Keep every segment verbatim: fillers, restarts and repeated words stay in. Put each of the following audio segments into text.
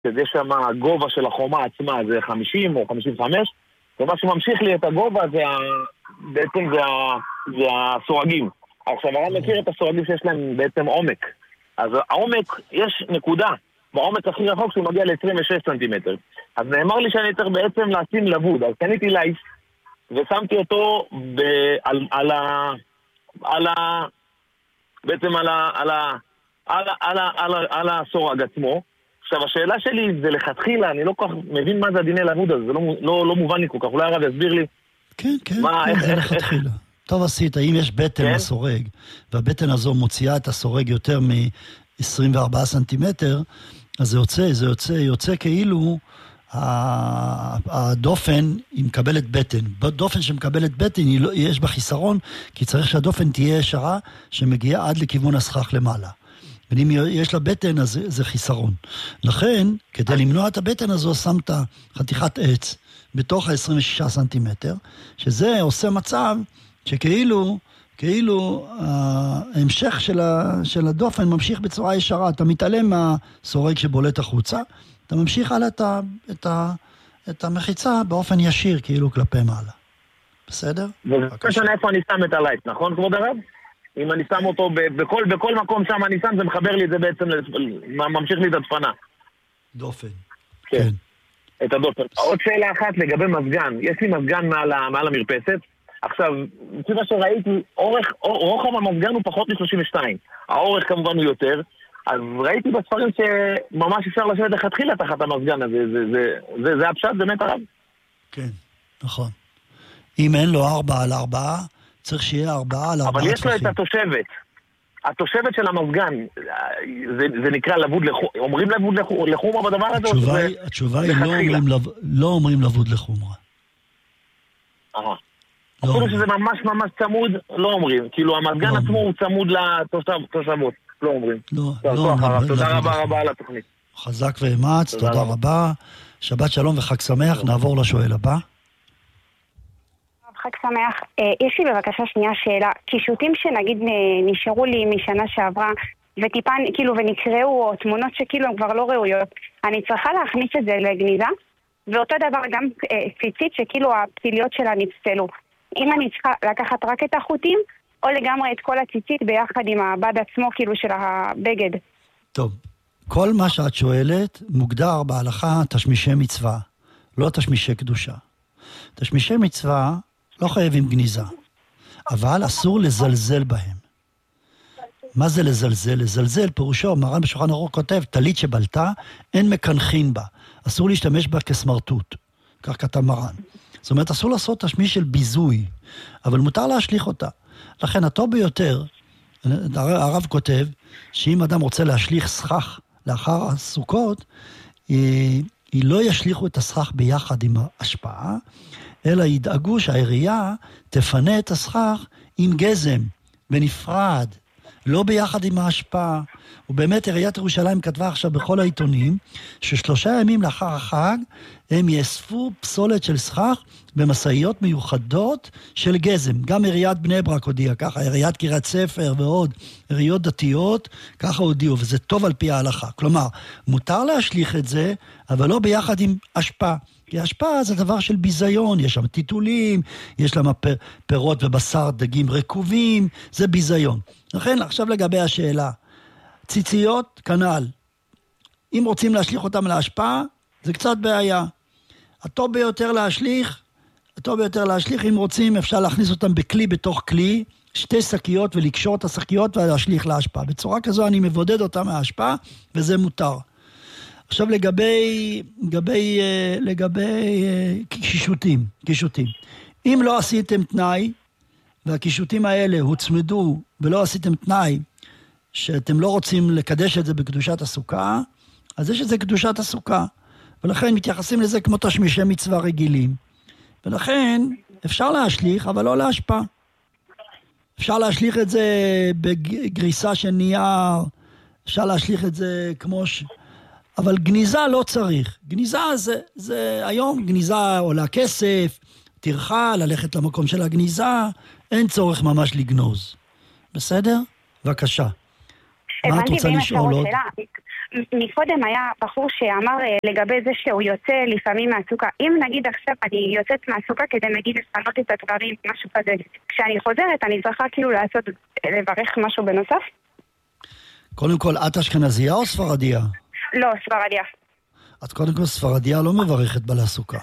יש שם הגובה של החומה עצמה, זה חמישים או חמישים וחמש, ומה שממשיך לי את הגובה זה ה... בעצם זה, ה... זה הסורגים. עכשיו, אני מכיר את הסורגים שיש להם בעצם עומק. אז העומק, יש נקודה, בעומק הכי רחוק שהוא מגיע ל-עשרים ושש סנטימטר. אז נאמר לי שאני צריך בעצם לשים לבוד, אז קניתי לייס, ושמתי אותו ב... על... על ה... על ה... בעצם על ה... על ה... על ה... על ה... על ה... על הסורג עצמו. עכשיו, השאלה שלי זה לכתחילה, אני לא כל כך מבין מה זה הדיני לבוד הזה, זה לא, לא, לא מובן לי כל כך, אולי הרב יסביר לי. כן, כן, מה, כן איך, זה איך, לכתחילה. איך... טוב עשית, אם יש בטן כן? לסורג, והבטן הזו מוציאה את הסורג יותר מ-עשרים וארבעה סנטימטר, אז זה יוצא, זה יוצא, יוצא כאילו הדופן היא מקבלת בטן. דופן שמקבלת בטן, יש בה חיסרון, כי צריך שהדופן תהיה ישרה, שמגיעה עד לכיוון הסכך למעלה. ואם יש לה בטן, אז זה, זה חיסרון. לכן, כדי למנוע את הבטן הזו, שמת חתיכת עץ בתוך ה-עשרים ושישה סנטימטר, שזה עושה מצב שכאילו, כאילו, ההמשך של, ה, של הדופן ממשיך בצורה ישרה. אתה מתעלם מהסורג שבולט החוצה, אתה ממשיך הלאה את, את, את המחיצה באופן ישיר, כאילו כלפי מעלה. בסדר? וזה משנה איפה אני שם את הלייט, נכון, כבוד הרב? אם אני שם אותו בכל, בכל מקום שם אני שם, זה מחבר לי את זה בעצם, ממשיך לי את הדפנה. דופן. כן. כן. את הדופן. עוד שאלה אחת לגבי מזגן. יש לי מזגן מעל, מעל המרפסת. עכשיו, לפי מה שראיתי, אורך, רוחב המזגן הוא פחות מ-שלושים ושתיים. האורך כמובן הוא יותר. אז ראיתי בספרים שממש אפשר לשבת לכתחילה תחת המזגן הזה. זה, זה, זה, זה הפשט, באמת הרב? כן, נכון. אם אין לו ארבע על ארבעה, צריך שיהיה ארבעה על ארבעה. אבל יש לו את התושבת. התושבת של המזגן, זה, זה נקרא לבוד לחום. אומרים לבוד לחומרה בדבר הזה? התשובה, זה, התשובה היא לא אומרים, לב, לא אומרים לבוד לחומרה. אהה. אפילו שזה ממש ממש צמוד, לא אומרים. כאילו המזגן עצמו הוא צמוד לתושבות. לא אומרים. לא, לא אומרים. תודה רבה רבה על התוכנית. חזק ואמץ, תודה רבה. שבת שלום וחג שמח. נעבור לשואל הבא. חג שמח. יש לי בבקשה שנייה שאלה. קישוטים שנגיד נשארו לי משנה שעברה, וטיפה כאילו ונקראו, או תמונות שכאילו הם כבר לא ראויות, אני צריכה להכניס את זה לגניזה, ואותו דבר גם ציצית שכאילו הפתיליות שלה נפסלו. אם אני צריכה לקחת רק את החוטים, או לגמרי את כל הציצית ביחד עם הבד עצמו כאילו של הבגד. טוב, כל מה שאת שואלת מוגדר בהלכה תשמישי מצווה, לא תשמישי קדושה. תשמישי מצווה לא חייבים גניזה, אבל אסור לזלזל בהם. מה זה לזלזל? לזלזל פירושו, מרן בשולחן ערוך כותב, טלית שבלתה, אין מקנחין בה. אסור להשתמש בה כסמרטוט. כך כתב מרן. זאת אומרת, אסור לעשות תשמיש של ביזוי, אבל מותר להשליך אותה. לכן, הטוב ביותר, הרב כותב, שאם אדם רוצה להשליך סכך לאחר הסוכות, היא, היא לא ישליכו את הסכך ביחד עם ההשפעה, אלא ידאגו שהעירייה תפנה את הסכך עם גזם, בנפרד, לא ביחד עם ההשפעה. ובאמת עיריית ירושלים כתבה עכשיו בכל העיתונים, ששלושה ימים לאחר החג, הם יאספו פסולת של סכך במסעיות מיוחדות של גזם. גם עיריית בני ברק הודיעה ככה, עיריית קריית ספר ועוד עיריות דתיות, ככה הודיעו, וזה טוב על פי ההלכה. כלומר, מותר להשליך את זה, אבל לא ביחד עם השפעה. כי השפעה זה דבר של ביזיון, יש שם טיטולים, יש שם פירות ובשר דגים רקובים, זה ביזיון. לכן, עכשיו לגבי השאלה, ציציות, כנ"ל. אם רוצים להשליך אותם להשפעה, זה קצת בעיה. הטוב ביותר להשליך, הטוב ביותר להשליך, אם רוצים, אפשר להכניס אותם בכלי בתוך כלי, שתי שקיות ולקשור את השקיות ולהשליך להשפעה. בצורה כזו אני מבודד אותם מההשפעה, וזה מותר. עכשיו לגבי, לגבי, לגבי קישוטים, קישוטים. אם לא עשיתם תנאי, והקישוטים האלה הוצמדו, ולא עשיתם תנאי, שאתם לא רוצים לקדש את זה בקדושת הסוכה, אז יש את זה קדושת הסוכה. ולכן מתייחסים לזה כמו תשמישי מצווה רגילים. ולכן אפשר להשליך, אבל לא להשפעה. אפשר להשליך את זה בגריסה של נייר, אפשר להשליך את זה כמו ש... אבל גניזה לא צריך. גניזה זה, זה היום גניזה עולה כסף, תרחה, ללכת למקום של הגניזה, אין צורך ממש לגנוז. בסדר? בבקשה. מה את רוצה לשאול עוד? מקודם היה בחור שאמר לגבי זה שהוא יוצא לפעמים מהסוכה. אם נגיד עכשיו אני יוצאת מהסוכה כדי נגיד לפנות את הדברים, משהו כזה, כשאני חוזרת אני צריכה כאילו לעשות, לברך משהו בנוסף? קודם כל, את אשכנזייה או ספרדיה? לא, ספרדיה. את קודם כל ספרדיה לא מברכת בה לסוכה.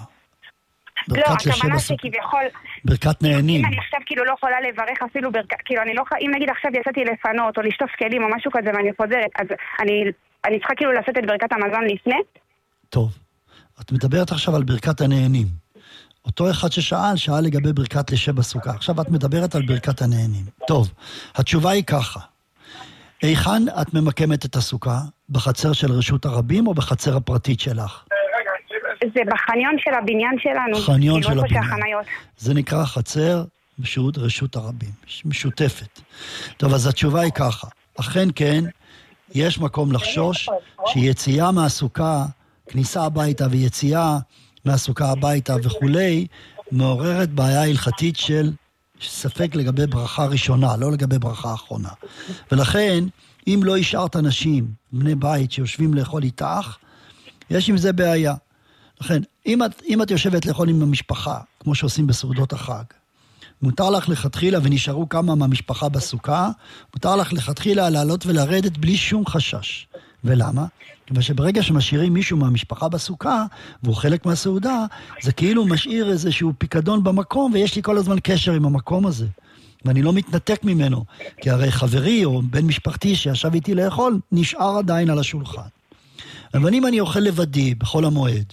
לא, הכוונה שכביכול... ברכת נהנים. אם אני עכשיו כאילו לא יכולה לברך אפילו ברכת... כאילו אני לא... אם נגיד עכשיו יצאתי לפנות או לשטוף כלים או משהו כזה ואני חוזרת, אז אני, אני צריכה כאילו לעשות את ברכת המזון לפני? טוב. את מדברת עכשיו על ברכת הנהנים. אותו אחד ששאל, שאל לגבי ברכת לשב בסוכה. עכשיו את מדברת על ברכת הנהנים. טוב, התשובה היא ככה. היכן את ממקמת את הסוכה? בחצר של רשות הרבים או בחצר הפרטית שלך? זה בחניון של הבניין שלנו. חניון של הבניין. זה נקרא חצר בשירות רשות הרבים, משותפת. טוב, אז התשובה היא ככה. אכן כן, יש מקום לחשוש שיציאה מהסוכה, כניסה הביתה ויציאה מהסוכה הביתה וכולי, מעוררת בעיה הלכתית של ספק לגבי ברכה ראשונה, לא לגבי ברכה אחרונה. ולכן, אם לא השארת אנשים, בני בית שיושבים לאכול איתך, יש עם זה בעיה. לכן, אם את, אם את יושבת לאכול עם המשפחה, כמו שעושים בסעודות החג, מותר לך לכתחילה, ונשארו כמה מהמשפחה בסוכה, מותר לך לכתחילה לעלות ולרדת בלי שום חשש. ולמה? כיוון שברגע שמשאירים מישהו מהמשפחה בסוכה, והוא חלק מהסעודה, זה כאילו משאיר איזשהו פיקדון במקום, ויש לי כל הזמן קשר עם המקום הזה. ואני לא מתנתק ממנו, כי הרי חברי או בן משפחתי שישב איתי לאכול, נשאר עדיין על השולחן. אבל אם אני אוכל לבדי בכל המועד,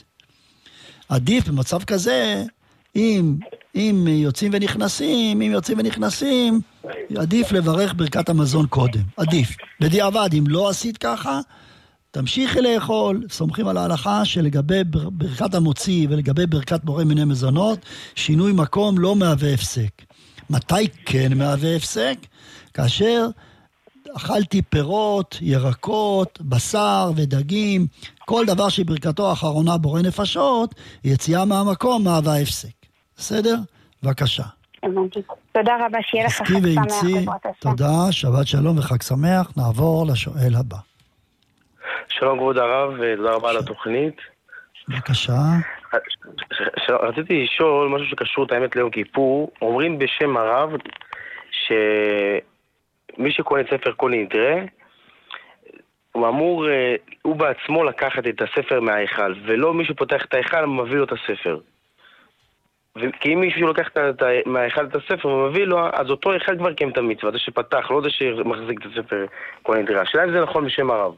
עדיף במצב כזה, אם, אם יוצאים ונכנסים, אם יוצאים ונכנסים, עדיף לברך ברכת המזון קודם. עדיף. בדיעבד, אם לא עשית ככה, תמשיכי לאכול, סומכים על ההלכה שלגבי ברכת המוציא ולגבי ברכת בורא מיני מזונות, שינוי מקום לא מהווה הפסק. מתי כן מהווה הפסק? כאשר אכלתי פירות, ירקות, בשר ודגים, כל דבר שברכתו האחרונה בורא נפשות, יציאה מהמקום מהווה הפסק. בסדר? בבקשה. תודה רבה, שיהיה לך חג שמח. תודה, שבת שלום וחג שמח. נעבור לשואל הבא. שלום כבוד הרב, ותודה רבה על התוכנית. בבקשה. רציתי לשאול משהו שקשור את האמת ליום כיפור. אומרים בשם הרב שמי שקונה את ספר כל נדרה, הוא אמור, הוא בעצמו לקחת את הספר מההיכל, ולא מי שפותח את ההיכל מביא לו את הספר. כי אם מישהו לוקח מההיכל את הספר ומביא לו, אז אותו היכל כבר קיים את המצווה, זה שפתח, לא זה שמחזיק את הספר כל נדרה. השאלה אם זה נכון בשם הרב.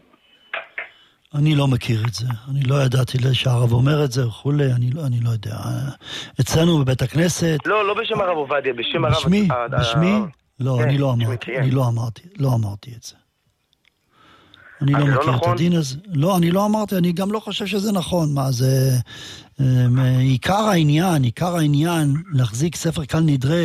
אני לא מכיר את זה, אני לא ידעתי שהרב אומר את זה וכולי, אני לא, אני לא יודע. אצלנו בבית הכנסת... לא, לא בשם הרב עובדיה, בשם הרב... בשמי? בשמי? לא, אני לא אמרתי, אני לא אמרתי, לא אמרתי את זה. אני לא מכיר את הדין הזה. לא, אני לא אמרתי, אני גם לא חושב שזה נכון. מה, זה... עיקר העניין, עיקר העניין להחזיק ספר קל נדרה,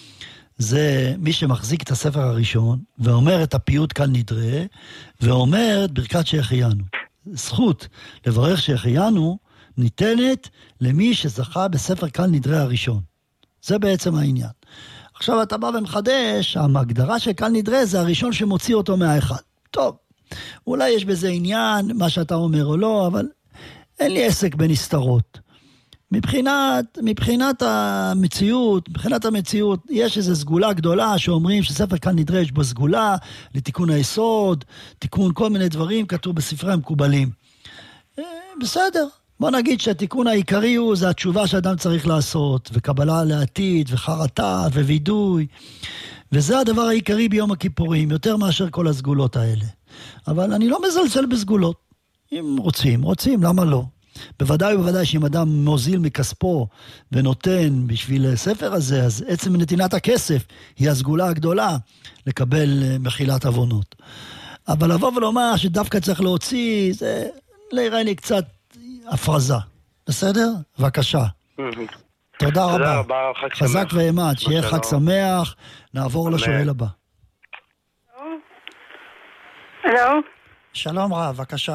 זה מי שמחזיק את הספר הראשון, ואומר את הפיוט קל נדרה, ואומר את ברכת שהחיינו. זכות לברך שהחיינו ניתנת למי שזכה בספר קל נדרה הראשון. זה בעצם העניין. עכשיו אתה בא ומחדש, ההגדרה של קל נדרה זה הראשון שמוציא אותו מהאחד. טוב, אולי יש בזה עניין, מה שאתה אומר או לא, אבל אין לי עסק בנסתרות. מבחינת, מבחינת המציאות, מבחינת המציאות, יש איזו סגולה גדולה שאומרים שספר כאן נדרש בו סגולה לתיקון היסוד, תיקון כל מיני דברים, כתוב בספרי המקובלים. בסדר, בוא נגיד שהתיקון העיקרי הוא, זה התשובה שאדם צריך לעשות, וקבלה לעתיד, וחרטה, ווידוי, וזה הדבר העיקרי ביום הכיפורים, יותר מאשר כל הסגולות האלה. אבל אני לא מזלזל בסגולות. אם רוצים, רוצים, למה לא? בוודאי ובוודאי שאם אדם מוזיל מכספו ונותן בשביל הספר הזה, אז עצם נתינת הכסף היא הסגולה הגדולה לקבל מחילת עוונות. אבל לבוא ולומר שדווקא צריך להוציא, זה נראה לי קצת הפרזה. בסדר? בבקשה. תודה רבה. חזק ואימת, שיהיה חג שמח. נעבור לשואל הבא. הלו? שלום רב, בבקשה.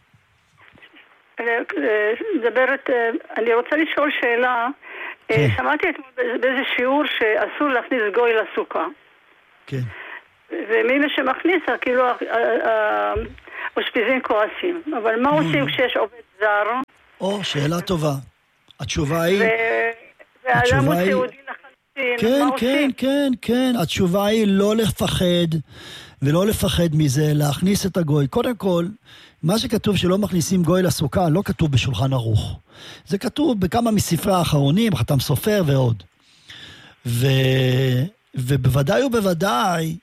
מדברת, אני רוצה לשאול שאלה. שמעתי באיזה שיעור שאסור להכניס גוי לסוכה. כן. ומי שמכניס, כאילו אושפיזין כועסים. אבל מה עושים כשיש עובד זר? או, שאלה טובה. התשובה היא... והאדם הוא סיעודי לחלוטין, כן, מה כן, עושים? כן, כן. התשובה היא לא לפחד, ולא לפחד מזה, להכניס את הגוי. קודם כל, מה שכתוב שלא מכניסים גוי לסוכה, לא כתוב בשולחן ערוך. זה כתוב בכמה מספרי האחרונים, חתם סופר ועוד. ו... ובוודאי ובוודאי,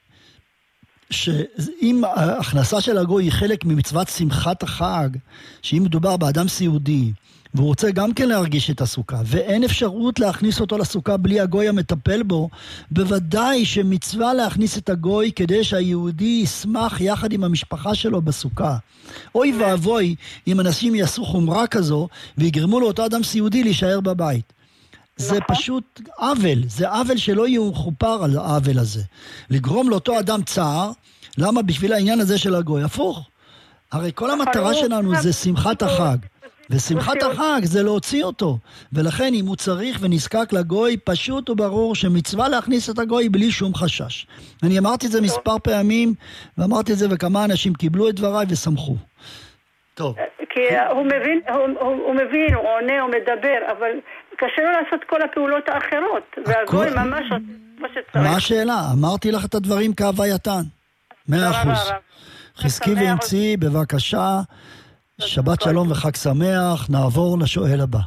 שאם ההכנסה של הגוי היא חלק ממצוות שמחת החג, שאם מדובר באדם סיעודי, והוא רוצה גם כן להרגיש את הסוכה, ואין אפשרות להכניס אותו לסוכה בלי הגוי המטפל בו, בוודאי שמצווה להכניס את הגוי כדי שהיהודי ישמח יחד עם המשפחה שלו בסוכה. אוי ואבוי אם אנשים יעשו חומרה כזו, ויגרמו לאותו אדם סיעודי להישאר בבית. זה פשוט עוול, זה עוול שלא יהיה חופר על העוול הזה. לגרום לאותו אדם צער, למה בשביל העניין הזה של הגוי? הפוך. הרי כל המטרה שלנו זה שמחת החג. ושמחת החג זה להוציא אותו. ולכן אם הוא צריך ונזקק לגוי, פשוט וברור שמצווה להכניס את הגוי בלי שום חשש. אני אמרתי את זה מספר פעמים, ואמרתי את זה וכמה אנשים קיבלו את דבריי ושמחו. טוב. כי הוא מבין, הוא, הוא מבין, הוא עונה, הוא מדבר, אבל קשה לו לעשות כל הפעולות האחרות. והגוי ממש מה שצריך. מה השאלה? אמרתי לך את הדברים כהווייתן. מאה אחוז. חזקי ואמצי, בבקשה. שבת שלום וחג שמח. נעבור לשואל הבא.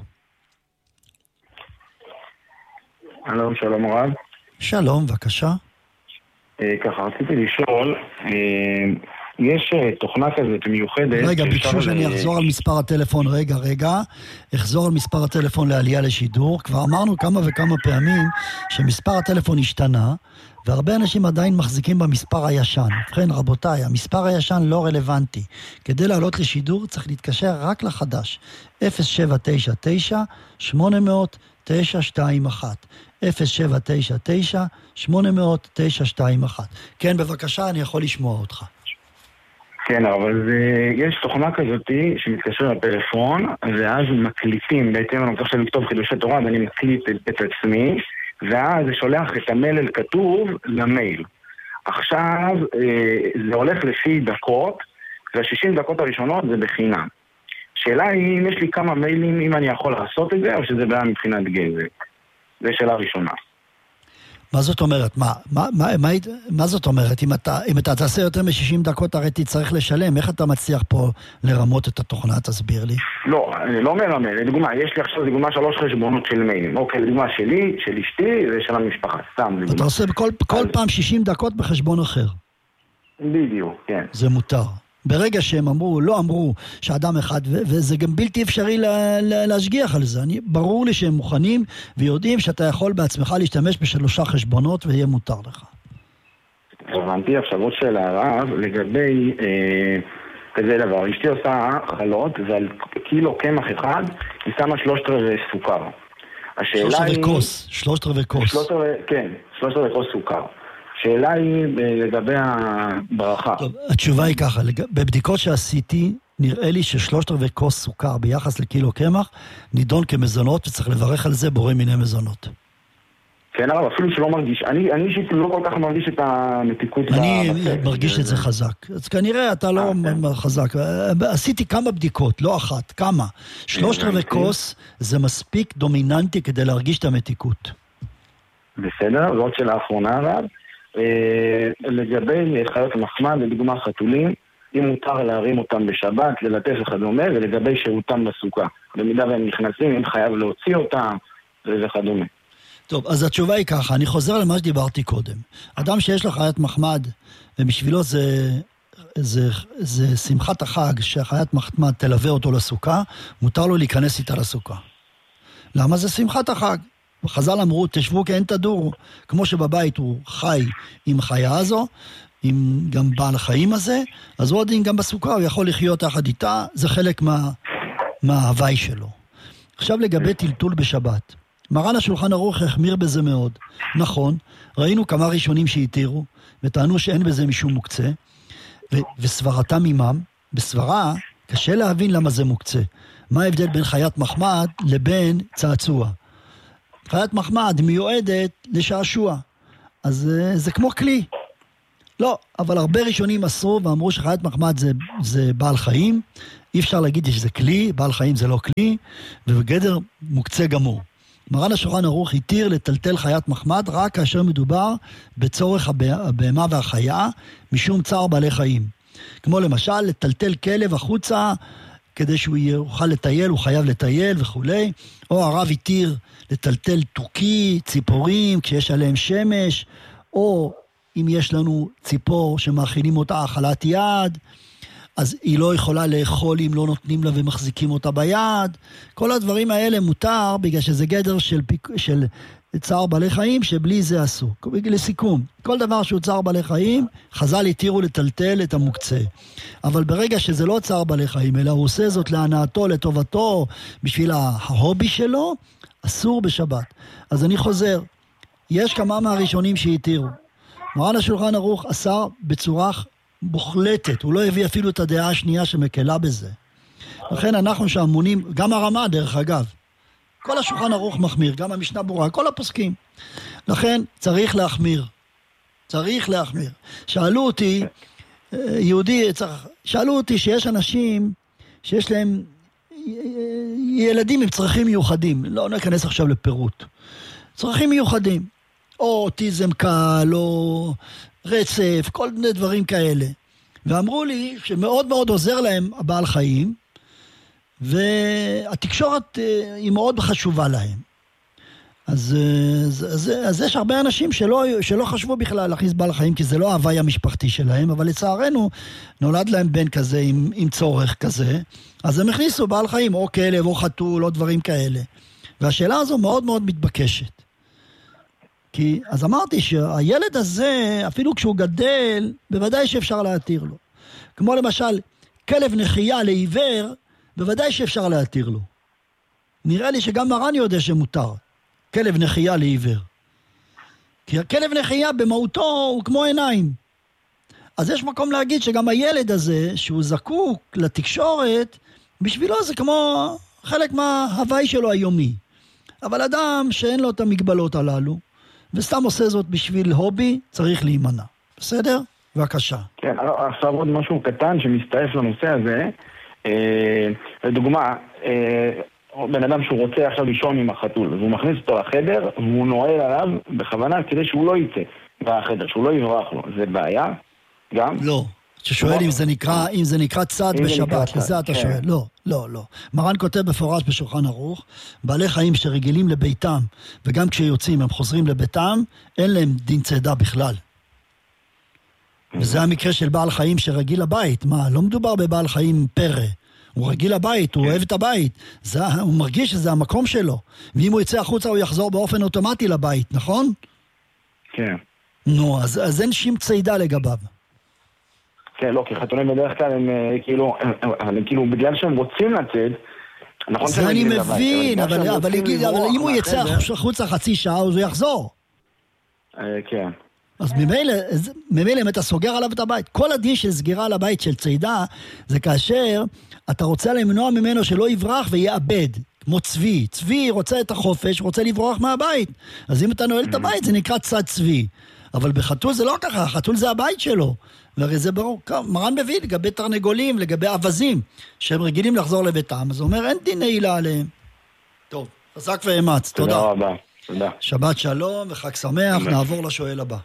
שלום, שלום רב. שלום, בבקשה. ככה, רציתי לשאול, יש תוכנה כזאת מיוחדת... רגע, ביקשו שאני אחזור על מספר הטלפון. רגע, רגע. אחזור על מספר הטלפון לעלייה לשידור. כבר אמרנו כמה וכמה פעמים שמספר הטלפון השתנה, והרבה אנשים עדיין מחזיקים במספר הישן. ובכן, רבותיי, המספר הישן לא רלוונטי. כדי לעלות לשידור צריך להתקשר רק לחדש. אפס שבע תשע תשע שמונה אפס אפס תשע שתיים אחת. אפס שבע תשע תשע שמונה אפס אפס תשע שתיים אחת. כן, בבקשה, אני יכול לשמוע אותך. כן, אבל זה, יש תוכנה כזאת שמתקשר לפלאפון, ואז מקליטים, בעצם אני רוצה לכתוב חידושי תורה, ואני מקליט את, את עצמי, ואז זה שולח את המלל כתוב למייל. עכשיו זה הולך לפי דקות, וה-שישים דקות הראשונות זה בחינם. שאלה היא אם יש לי כמה מיילים, אם אני יכול לעשות את זה, או שזה בעיה מבחינת גזק. זו שאלה ראשונה. מה זאת אומרת? מה, מה, מה, מה, מה זאת אומרת? אם אתה, אם אתה תעשה יותר מ-שישים דקות, הרי תצטרך לשלם. איך אתה מצליח פה לרמות את התוכנה? תסביר לי. לא, אני לא מרמה. לדוגמה, יש לי עכשיו דוגמה שלוש חשבונות של מיילים. אוקיי, לדוגמה שלי, של אשתי ושל המשפחה. סתם דוגמה. אתה עושה כל, כל פעם שישים דקות בחשבון אחר. בדיוק, כן. זה מותר. ברגע שהם אמרו, לא אמרו שאדם אחד, ו- וזה גם בלתי אפשרי לה- לה- להשגיח על זה. אני, ברור לי שהם מוכנים ויודעים שאתה יכול בעצמך להשתמש בשלושה חשבונות ויהיה מותר לך. הבנתי, עכשיו עוד שאלה רב, לגבי אה, כזה דבר. אשתי עושה חלות ועל קילו קמח אחד היא שמה שלושת רבעי סוכר. שלושת רבעי כוס, שלושת רבעי כוס. שלושת רבעי, כן, שלושת רבעי כוס סוכר. שאלה היא לגבי הברכה. טוב, התשובה היא ככה, לג... בבדיקות שעשיתי, נראה לי ששלושת רבעי כוס סוכר ביחס לקילו קמח, נידון כמזונות, וצריך לברך על זה בורא מיני מזונות. כן, אבל אפילו שלא מרגיש, אני, אני אישית לא כל כך מרגיש את המתיקות. אני מרגיש את זה חזק. אז כנראה אתה לא חזק. עשיתי כמה בדיקות, לא אחת, כמה. שלושת רבעי כוס זה מספיק דומיננטי כדי להרגיש את המתיקות. בסדר, זאת שאלה האחרונה רב. לגבי חיות המחמד, לדוגמה חתולים, אם מותר להרים אותם בשבת, ללטף וכדומה, ולגבי שהותם בסוכה. במידה והם נכנסים, אם חייב להוציא אותם וכדומה. טוב, אז התשובה היא ככה, אני חוזר למה שדיברתי קודם. אדם שיש לו חיית מחמד, ובשבילו זה, זה, זה שמחת החג, שהחיית מחמד תלווה אותו לסוכה, מותר לו להיכנס איתה לסוכה. למה זה שמחת החג? חז"ל אמרו, תשבו כי אין תדורו. כמו שבבית הוא חי עם חיה הזו, עם גם בעל החיים הזה, אז הוא עדין גם בסוכה, הוא יכול לחיות יחד איתה, זה חלק מה, מההווי שלו. עכשיו לגבי טלטול בשבת. מרן השולחן ערוך החמיר בזה מאוד. נכון, ראינו כמה ראשונים שהתירו, וטענו שאין בזה משום מוקצה, ו- וסברתם עמם, בסברה קשה להבין למה זה מוקצה. מה ההבדל בין חיית מחמד לבין צעצוע? חיית מחמד מיועדת לשעשוע. אז זה כמו כלי. לא, אבל הרבה ראשונים אסרו ואמרו שחיית מחמד זה, זה בעל חיים, אי אפשר להגיד שזה כלי, בעל חיים זה לא כלי, ובגדר מוקצה גמור. מרן השולחן ערוך התיר לטלטל חיית מחמד רק כאשר מדובר בצורך הבהמה והחיה משום צער בעלי חיים. כמו למשל, לטלטל כלב החוצה כדי שהוא יוכל לטייל, הוא חייב לטייל וכולי, או הרב התיר לטלטל תוכי, ציפורים, כשיש עליהם שמש, או אם יש לנו ציפור שמאכילים אותה אכלת יד, אז היא לא יכולה לאכול אם לא נותנים לה ומחזיקים אותה ביד. כל הדברים האלה מותר בגלל שזה גדר של, של צער בעלי חיים שבלי זה אסור. לסיכום, כל דבר שהוא צער בעלי חיים, חז"ל התירו לטלטל את המוקצה. אבל ברגע שזה לא צער בעלי חיים, אלא הוא עושה זאת להנאתו, לטובתו, בשביל ההובי שלו, אסור בשבת. אז אני חוזר, יש כמה מהראשונים שהתירו. מרן השולחן ערוך אסר בצורה מוחלטת, הוא לא הביא אפילו את הדעה השנייה שמקלה בזה. לכן אנחנו שאמונים, גם הרמה דרך אגב, כל השולחן ערוך מחמיר, גם המשנה ברורה, כל הפוסקים. לכן צריך להחמיר, צריך להחמיר. שאלו אותי, יהודי, שאלו אותי שיש אנשים שיש להם ילדים עם צרכים מיוחדים, לא ניכנס עכשיו לפירוט, צרכים מיוחדים, או אוטיזם קל, או רצף, כל מיני דברים כאלה. ואמרו לי שמאוד מאוד עוזר להם הבעל חיים, והתקשורת היא מאוד חשובה להם. אז, אז, אז, אז יש הרבה אנשים שלא, שלא חשבו בכלל להכניס בעל חיים, כי זה לא ההווי המשפחתי שלהם, אבל לצערנו נולד להם בן כזה עם, עם צורך כזה, אז הם הכניסו בעל חיים, או כלב, או חתול, או דברים כאלה. והשאלה הזו מאוד מאוד מתבקשת. כי, אז אמרתי שהילד הזה, אפילו כשהוא גדל, בוודאי שאפשר להתיר לו. כמו למשל, כלב נחייה לעיוור, בוודאי שאפשר להתיר לו. נראה לי שגם מרן יודע שמותר. כלב נחייה לעיוור. כי הכלב נחייה במהותו הוא כמו עיניים. אז יש מקום להגיד שגם הילד הזה, שהוא זקוק לתקשורת, בשבילו זה כמו חלק מההווי שלו היומי. אבל אדם שאין לו את המגבלות הללו, וסתם עושה זאת בשביל הובי, צריך להימנע. בסדר? בבקשה. כן, עכשיו עוד משהו קטן שמסתעף לנושא הזה. אה, לדוגמה, אה, בן אדם שהוא רוצה עכשיו לישון עם החתול, והוא מכניס אותו לחדר, והוא נועל עליו בכוונה כדי שהוא לא יצא מהחדר, שהוא לא יברח לו. זה בעיה? גם? לא. ששואל אם זה נקרא, אם זה נקרא צד בשבת, לזה אתה שואל. לא, לא, לא. מרן כותב בפורש בשולחן ערוך, בעלי חיים שרגילים לביתם, וגם כשיוצאים הם חוזרים לביתם, אין להם דין צידה בכלל. וזה המקרה של בעל חיים שרגיל לבית. מה, לא מדובר בבעל חיים פרא. הוא רגיל לבית, הוא אוהב את הבית. זה, הוא מרגיש שזה המקום שלו. ואם הוא יצא החוצה הוא יחזור באופן אוטומטי לבית, נכון? כן. נו, אז, אז אין שום צידה לגביו. כן, לא, כי חתולים בדרך כלל הם כאילו, הם כאילו, בגלל שהם רוצים לצאת, נכון זה אני מבין, אבל, אבל, אבל אם הוא יצא החוצה חצי שעה, אז הוא יחזור. כן. אז ממילא, ממילא אם אתה סוגר עליו את הבית, כל הדין של סגירה על הבית של צידה, זה כאשר אתה רוצה למנוע ממנו שלא יברח ויאבד, כמו צבי. צבי רוצה את החופש, רוצה לברוח מהבית. אז אם אתה נועל את הבית, זה נקרא צד צבי. אבל בחתול זה לא ככה, החתול זה הבית שלו. והרי זה ברור, מרן מביא לגבי תרנגולים, לגבי אבזים, שהם רגילים לחזור לביתם, אז הוא אומר, אין דין נעילה עליהם. טוב, חזק ואמץ, תודה. תודה רבה, תודה. שבת שלום וחג שמח, נעבור לשואל הבא.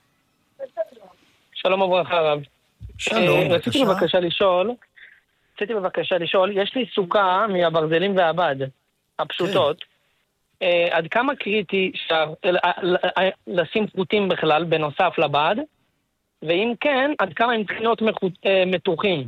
שלום וברכה רב. שלום, בבקשה. רציתי בבקשה לשאול, רציתי בבקשה לשאול, יש לי סוכה מהברזלים והבד, הפשוטות, עד כמה קריטי לשים חוטים בכלל בנוסף לבד, ואם כן, עד כמה הם צריכים להיות מתוחים?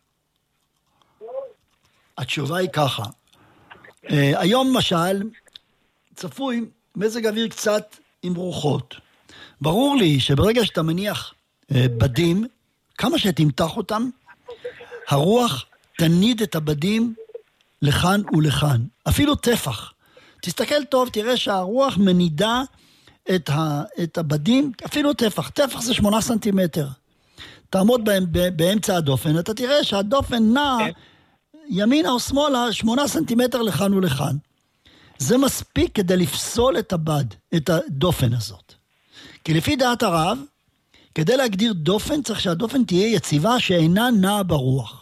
התשובה היא ככה. היום למשל, צפוי מזג אוויר קצת עם רוחות. ברור לי שברגע שאתה מניח בדים, כמה שתמתח אותם, הרוח תניד את הבדים לכאן ולכאן. אפילו טפח. תסתכל טוב, תראה שהרוח מנידה את, ה, את הבדים, אפילו טפח. טפח זה שמונה סנטימטר. תעמוד בהם, באמצע הדופן, אתה תראה שהדופן נע ימינה או שמאלה, שמונה סנטימטר לכאן ולכאן. זה מספיק כדי לפסול את הבד, את הדופן הזאת. כי לפי דעת הרב, כדי להגדיר דופן, צריך שהדופן תהיה יציבה שאינה נעה ברוח.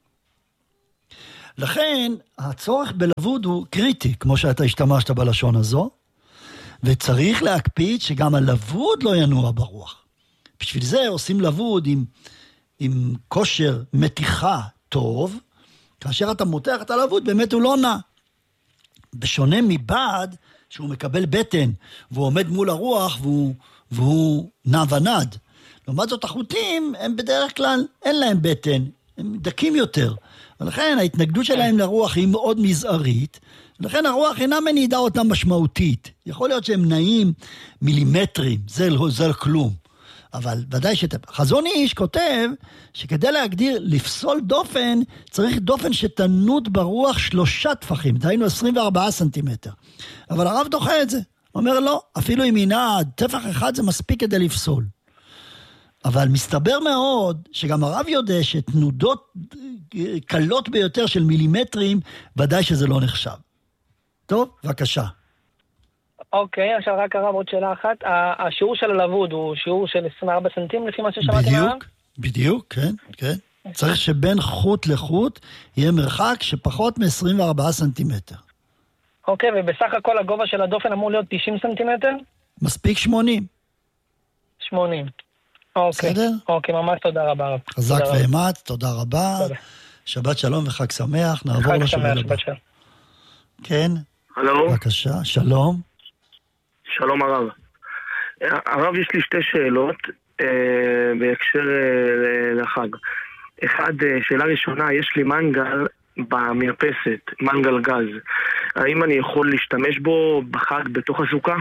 לכן, הצורך בלבוד הוא קריטי, כמו שאתה השתמשת בלשון הזו, וצריך להקפיד שגם הלבוד לא ינוע ברוח. בשביל זה עושים לבוד עם, עם כושר מתיחה טוב, כאשר אתה מותח את הלבוד, באמת הוא לא נע. בשונה מבעד, שהוא מקבל בטן, והוא עומד מול הרוח, והוא, והוא נע ונד. לעומת זאת, החוטים, הם בדרך כלל, אין להם בטן, הם דקים יותר. ולכן ההתנגדות שלהם לרוח היא מאוד מזערית, ולכן הרוח אינה מנידה אותם משמעותית. יכול להיות שהם נעים מילימטרים, זה לא, זה לא כלום. אבל ודאי שאתה... חזון איש כותב שכדי להגדיר, לפסול דופן, צריך דופן שתנות ברוח שלושה טפחים, דהיינו עשרים וארבעה סנטימטר. אבל הרב דוחה את זה. אומר לא, אפילו אם היא נעד, טפח אחד זה מספיק כדי לפסול. אבל מסתבר מאוד שגם הרב יודע שתנודות קלות ביותר של מילימטרים, ודאי שזה לא נחשב. טוב, בבקשה. אוקיי, עכשיו רק הרב עוד שאלה אחת. השיעור של הלבוד הוא שיעור של עשרים וארבעה סנטים לפי מה ששמעתי מהרב? בדיוק, בדיוק, כן, כן. צריך שבין חוט לחוט יהיה מרחק שפחות מ-עשרים וארבעה סנטימטר. אוקיי, ובסך הכל הגובה של הדופן אמור להיות תשעים סנטימטר? מספיק שמונים. שמונים. אוקיי. בסדר? אוקיי, ממש תודה רבה. חזק ואמץ, תודה רבה. תודה. שבת שלום וחג שמח, נעבור לשבוע הבא. כן? הלו? בבקשה, שלום. שלום הרב. הרב, יש לי שתי שאלות אה, בהקשר אה, לחג. אחד, אה, שאלה ראשונה, יש לי מנגל במרפסת, מנגל גז. האם אני יכול להשתמש בו בחג בתוך הסוכה?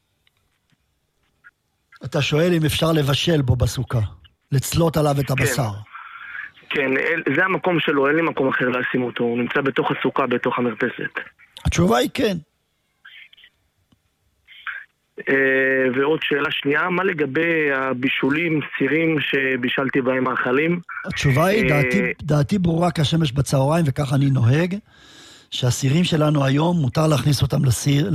אתה שואל אם אפשר לבשל בו בסוכה, לצלות עליו את הבשר. כן, כן, זה המקום שלו, אין לי מקום אחר לשים אותו, הוא נמצא בתוך הסוכה, בתוך המרפסת. התשובה היא כן. ועוד שאלה שנייה, מה לגבי הבישולים, סירים שבישלתי בהם מאכלים? התשובה היא, דעתי, דעתי ברורה כשמש בצהריים, וכך אני נוהג, שהסירים שלנו היום מותר להכניס אותם לסיר,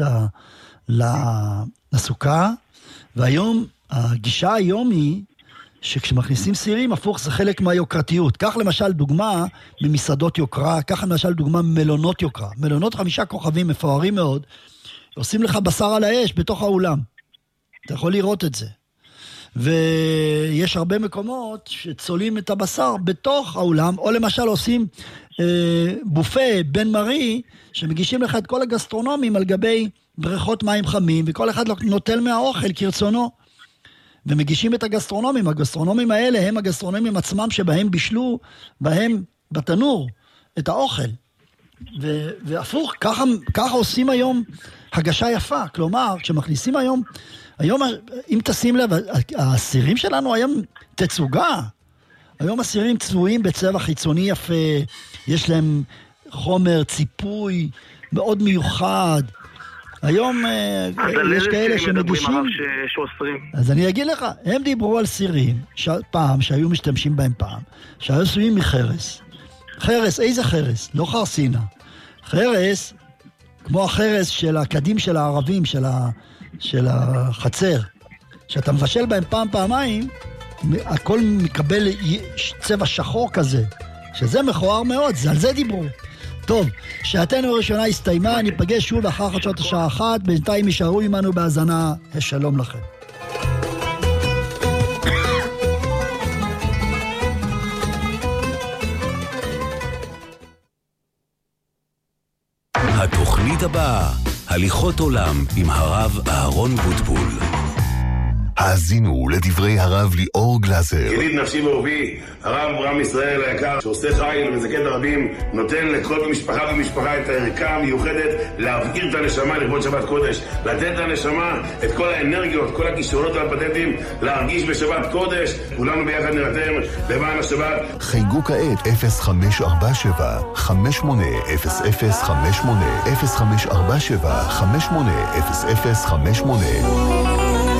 לסוכה, והיום, הגישה היום היא, שכשמכניסים סירים, הפוך זה חלק מהיוקרתיות. כך למשל דוגמה ממסעדות יוקרה, כך למשל דוגמה ממלונות יוקרה. מלונות חמישה כוכבים מפוארים מאוד, עושים לך בשר על האש בתוך האולם. אתה יכול לראות את זה. ויש הרבה מקומות שצולים את הבשר בתוך האולם, או למשל עושים אה, בופה בן מרי, שמגישים לך את כל הגסטרונומים על גבי בריכות מים חמים, וכל אחד נוטל מהאוכל כרצונו. ומגישים את הגסטרונומים. הגסטרונומים האלה הם הגסטרונומים עצמם שבהם בישלו, בהם בתנור, את האוכל. ו- והפוך, ככה, ככה עושים היום הגשה יפה. כלומר, כשמכניסים היום, היום, אם תשים לב, הסירים שלנו היום תצוגה. היום הסירים צבועים בצבע חיצוני יפה, יש להם חומר ציפוי מאוד מיוחד. היום יש כאלה שמגישים, אז אני אגיד לך, הם דיברו על סירים, פעם, שהיו משתמשים בהם פעם, שהיו עשויים מחרס. חרס, איזה חרס? לא חרסינה. חרס, כמו החרס של הקדים של הערבים, של, ה, של החצר, שאתה מבשל בהם פעם, פעמיים, הכל מקבל צבע שחור כזה, שזה מכוער מאוד, זה על זה דיברו. טוב, שעתנו הראשונה הסתיימה, ניפגש שוב אחר חדשות השעה אחת, בינתיים יישארו עמנו בהאזנה, שלום לכם. התוכנית הבאה, הליכות עולם עם הרב אהרון בוטבול. האזינו לדברי הרב ליאור גלזר. יליד נפשי ואהובי, הרב אברהם ישראל היקר, שעושה חיל ומזכה דרבים, נותן לכל משפחה ומשפחה את הערכה המיוחדת להבעיר את הנשמה לכבוד שבת קודש, לתת לנשמה את כל האנרגיות, כל הכישרונות והפטנטים, להרגיש בשבת קודש. כולנו ביחד נרתם למען השבת. חייגו כעת אפס חמש ארבע שבע חמש שמונה אפס אפס חמש שמונה אפס חמש ארבע שבע חמש שמונה אפס אפס חמש שמונה.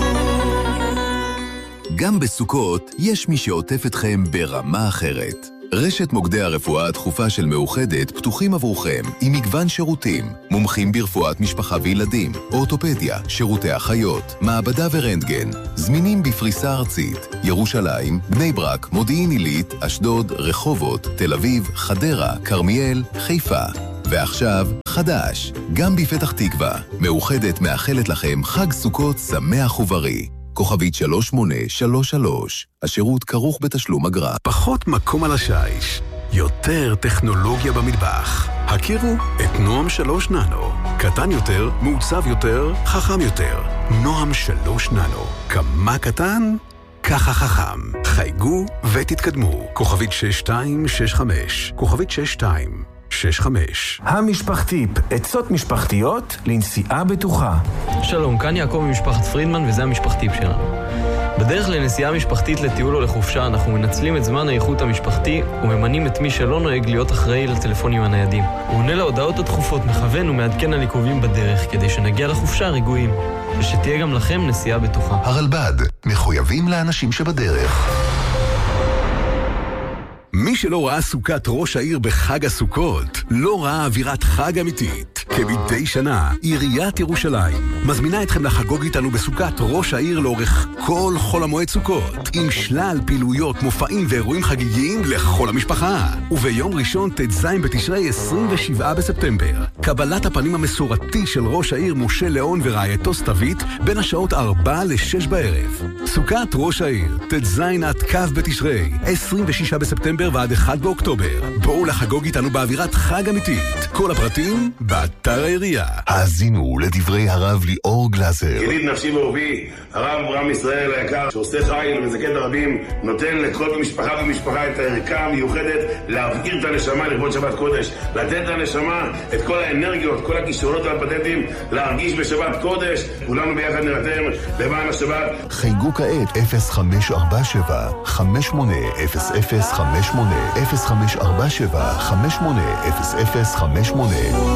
גם בסוכות יש מי שעוטף אתכם ברמה אחרת. רשת מוקדי הרפואה הדחופה של מאוחדת פתוחים עבורכם עם מגוון שירותים, מומחים ברפואת משפחה וילדים, אורתופדיה, שירותי אחיות, מעבדה ורנטגן, זמינים בפריסה ארצית, ירושלים, בני ברק, מודיעין עילית, אשדוד, רחובות, תל אביב, חדרה, כרמיאל, חיפה. ועכשיו, חדש, גם בפתח תקווה, מאוחדת מאחלת לכם חג סוכות שמח ובריא. כוכבית שלוש שמונה שלוש שלוש, השירות כרוך בתשלום אגרה. פחות מקום על השיש, יותר טכנולוגיה במטבח. הכירו את נועם שלוש ננו. קטן יותר, מעוצב יותר, חכם יותר. נועם שלוש ננו. כמה קטן? ככה חכם. חייגו ותתקדמו. כוכבית שש שתיים שש חמש. כוכבית שש שתיים שש חמש. המשפחתיפ, עצות משפחתיות לנסיעה בטוחה. שלום, כאן יעקב ממשפחת פרידמן וזה המשפחתיפ שלנו. בדרך לנסיעה משפחתית לטיול או לחופשה אנחנו מנצלים את זמן האיכות המשפחתי וממנים את מי שלא נוהג להיות אחראי לטלפונים הניידים. הוא עונה להודעות הדחופות, מכוון ומעדכן על עיכובים בדרך כדי שנגיע לחופשה רגועים ושתהיה גם לכם נסיעה בטוחה. הרלב"ד, מחויבים לאנשים שבדרך. מי שלא ראה סוכת ראש העיר בחג הסוכות, לא ראה אווירת חג אמיתית. כמדי שנה, עיריית ירושלים מזמינה אתכם לחגוג איתנו בסוכת ראש העיר לאורך כל חול המועד סוכות, עם שלל פעילויות, מופעים ואירועים חגיגיים לכל המשפחה. וביום ראשון תז בתשרי עשרים ושבעה בספטמבר, קבלת הפנים המסורתי של ראש העיר משה ליאון ורעייתו סתווית בין השעות ארבע לשש בערב. סוכת ראש העיר, תז עד כ' בתשרי, עשרים ושישה בספטמבר ועד אחד באוקטובר. בואו לחגוג איתנו באווירת חג אמיתית. כל הפרטים באתר העירייה. האזינו לדברי הרב ליאור גלזר. ידיד נפשי ואהובי, הרב אברהם ישראל היקר, שעושה חיל ומזכה דרבים, נותן לכל משפחה ומשפחה את הערכה המיוחדת להבעיר את הנשמה לכבוד שבת קודש, לתת לנשמה את כל האנרגיות, כל הכישרונות והפטנטים, להרגיש בשבת קודש. כולנו ביחד נרתם למען השבת. חייגו כעת אפס חמש ארבע שבע חמש שמונה אפס אפס חמש שמונה אפס חמש ארבע שבע חמש שמונה אפס אפס חמש שמונה.